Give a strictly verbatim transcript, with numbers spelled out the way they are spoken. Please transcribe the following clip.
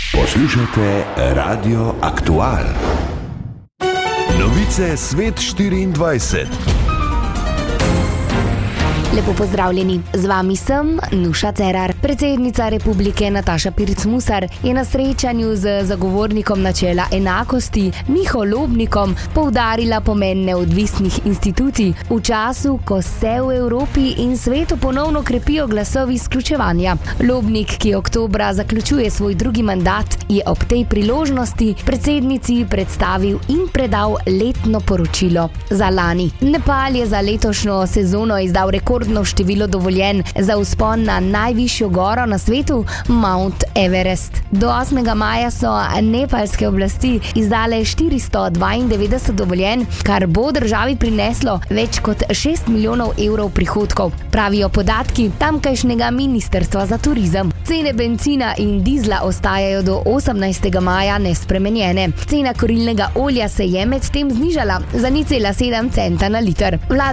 Poslušajte Radio Aktual. Novice Svet štiriindvajset. Lepo pozdravljeni, z vami sem Nuša Cerar. Predsednica republike Nataša Pirc Musar je na srečanju z zagovornikom načela enakosti Miho Lobnikom poudarila pomen neodvisnih institucij v času, ko se v Evropi in svetu ponovno krepijo glasovi izključevanja. Lobnik, ki oktobra zaključuje svoj drugi mandat, je ob tej priložnosti predsednici predstavil in predal letno poročilo za lani. Nepal je za letošnjo sezono izdal rekord število dovoljen za vzpon na najvišjo goro na svetu, Mount Everest. Do osmega maja so nepalske oblasti izdale štiristo dvaindevetdeset dovoljen, kar bo državi prineslo več kot šest milijonov evrov prihodkov, pravijo podatki tamkajšnjega ministrstva za turizem. Cene bencina in dizla ostajajo do osemnajstega maja nespremenjene. Cena kurilnega olja se je medtem znižala za nič cela sedem centa na liter. Vlada